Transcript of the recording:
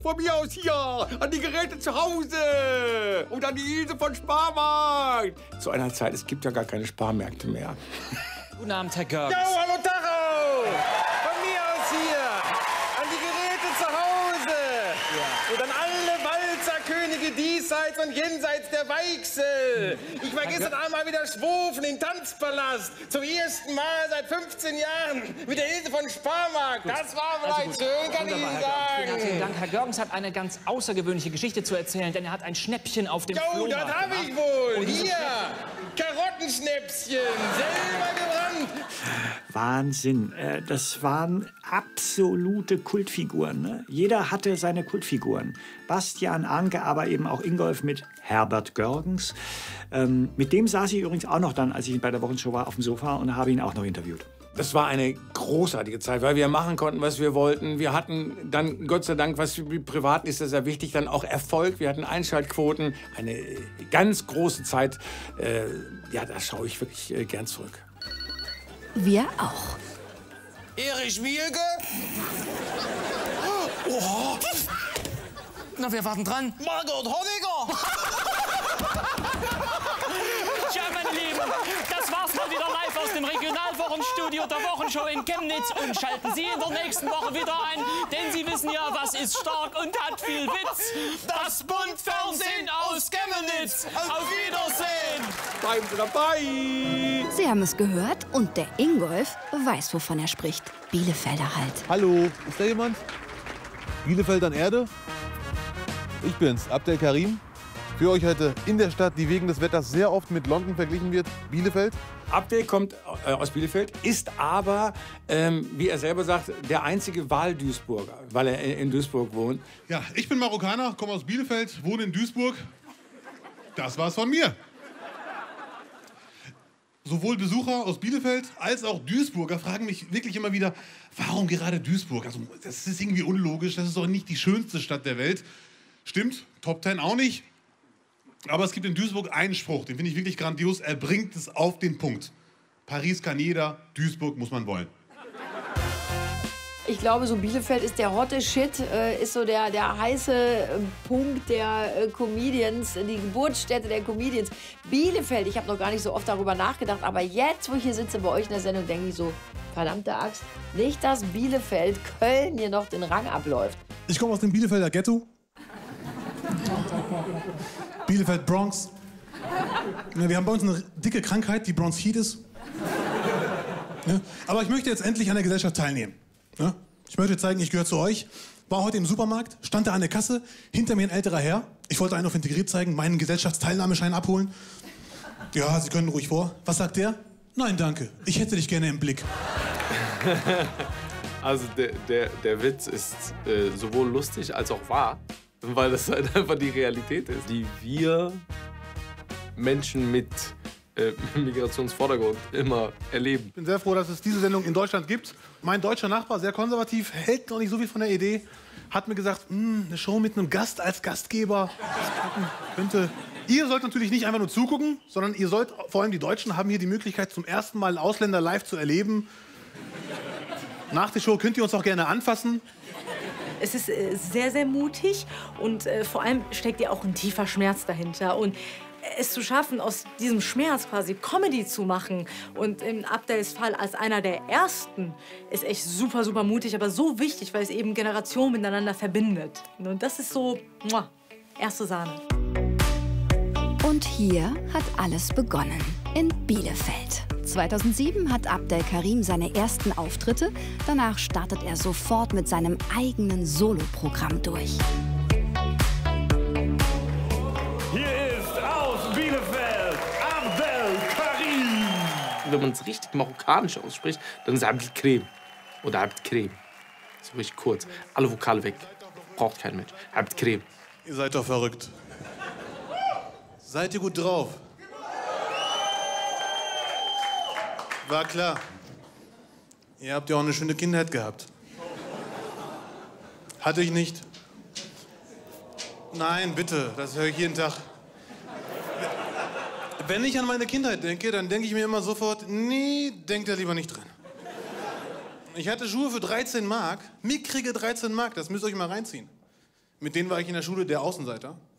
Von mir aus hier, an die Geräte zu Hause und an die Ilse von Sparmarkt. Zu einer Zeit, es gibt ja gar keine Sparmärkte mehr. Guten Abend, Herr Görges. Ja, hallo Tacho! Von mir aus hier, an die Geräte zu Hause. Ja. Und an alle Walzerkönige diesseits und jenseits der Weichsel. Ich war gestern einmal wieder schwofen im Tanzpalast. Zum ersten Mal seit 15 Jahren mit der Ilse von Sparmarkt. Gut. Das war vielleicht schön, kann ich Ihnen sagen. Vielen Dank. Herr Görgens hat eine ganz außergewöhnliche Geschichte zu erzählen, denn er hat ein Schnäppchen auf dem Flohmarkt. Jo, das habe ich wohl. Hier, Karottenschnäppchen, selber gebrannt. Wahnsinn. Das waren absolute Kultfiguren. Ne? Jeder hatte seine Kultfiguren. Bastian, Anke, aber eben auch Ingolf mit Herbert Görgens. Mit dem saß ich übrigens auch noch dann, als ich bei der Wochenshow war, auf dem Sofa und habe ihn auch noch interviewt. Das war eine großartige Zeit, weil wir machen konnten, was wir wollten. Wir hatten dann, Gott sei Dank, was für die Privaten ist das sehr wichtig, dann auch Erfolg. Wir hatten Einschaltquoten, eine ganz große Zeit. Ja, da schaue ich wirklich gern zurück. Wir auch. Erich Mielke? Oh. Na, wir warten dran. Margot Honecker? Tja, meine Lieben, das war's mal wieder live aus dem Regionalwochenstudio der Wochenschau in Chemnitz. Und schalten Sie in der nächsten Woche wieder ein, denn Sie wissen ja, was ist stark und hat viel Witz. Das Bundfernsehen aus Chemnitz. Auf Wiedersehen. Bleiben Sie dabei. Sie haben es gehört und der Ingolf weiß, wovon er spricht. Bielefelder halt. Hallo, ist da jemand? Bielefeld an Erde? Ich bin's, Abdel Karim. Für euch heute in der Stadt, die wegen des Wetters sehr oft mit London verglichen wird, Bielefeld. Abdel kommt aus Bielefeld, ist aber, wie er selber sagt, der einzige Wahl-Duisburger, weil er in Duisburg wohnt. Ja, ich bin Marokkaner, komme aus Bielefeld, wohne in Duisburg. Das war's von mir. Sowohl Besucher aus Bielefeld als auch Duisburger fragen mich wirklich immer wieder, warum gerade Duisburg? Also, das ist irgendwie unlogisch, das ist doch nicht die schönste Stadt der Welt. Stimmt, Top 10 auch nicht. Aber es gibt in Duisburg einen Spruch, den finde ich wirklich grandios. Er bringt es auf den Punkt. Paris kann jeder, Duisburg muss man wollen. Ich glaube, so Bielefeld ist der hotte Shit, ist so der heiße Punkt der Comedians, die Geburtsstätte der Comedians. Bielefeld, ich habe noch gar nicht so oft darüber nachgedacht, aber jetzt, wo ich hier sitze bei euch in der Sendung, denke ich so, verdammte Axt, nicht, dass Bielefeld, Köln hier noch den Rang abläuft. Ich komme aus dem Bielefelder Ghetto. Bielefeld Bronx. Ja, wir haben bei uns eine dicke Krankheit, die Bronchitis. Ja, aber ich möchte jetzt endlich an der Gesellschaft teilnehmen. Ja, ich möchte zeigen, ich gehöre zu euch. War heute im Supermarkt, stand da an der Kasse, hinter mir ein älterer Herr. Ich wollte einen auf integriert zeigen, meinen Gesellschaftsteilnahmeschein abholen. Ja, Sie können ruhig vor. Was sagt der? Nein, danke. Ich hätte dich gerne im Blick. Also der Witz ist sowohl lustig als auch wahr, weil das halt einfach die Realität ist, die wir Menschen mit Migrationsvordergrund immer erleben. Ich bin sehr froh, dass es diese Sendung in Deutschland gibt. Mein deutscher Nachbar, sehr konservativ, hält noch nicht so viel von der Idee. Hat mir gesagt, eine Show mit einem Gast als Gastgeber, das könnte... Ihr sollt natürlich nicht einfach nur zugucken, sondern ihr sollt, vor allem die Deutschen, haben hier die Möglichkeit, zum ersten Mal einen Ausländer live zu erleben. Nach der Show könnt ihr uns auch gerne anfassen. Es ist sehr, sehr mutig und vor allem steckt ja auch ein tiefer Schmerz dahinter. Und es zu schaffen, aus diesem Schmerz quasi Comedy zu machen und in Abdels Fall als einer der Ersten, ist echt super, super mutig, aber so wichtig, weil es eben Generationen miteinander verbindet. Und das ist so, erste Sahne. Und hier hat alles begonnen. In Bielefeld. 2007 hat Abdel Karim seine ersten Auftritte. Danach startet er sofort mit seinem eigenen Soloprogramm durch. Hier ist aus Bielefeld Abdel Karim. Wenn man es richtig marokkanisch ausspricht, dann ist Abdel Karim oder Abdel Karim. So richtig kurz. Alle Vokale weg. Braucht kein Mensch. Abdel Karim. Ihr seid doch verrückt. Seid ihr gut drauf? War klar. Ihr habt ja auch eine schöne Kindheit gehabt. Hatte ich nicht. Nein, bitte, das höre ich jeden Tag. Wenn ich an meine Kindheit denke, dann denke ich mir immer sofort, nee, denkt da lieber nicht dran. Ich hatte Schuhe für 13 Mark, mickrige 13 Mark, das müsst ihr euch mal reinziehen. Mit denen war ich in der Schule der Außenseiter.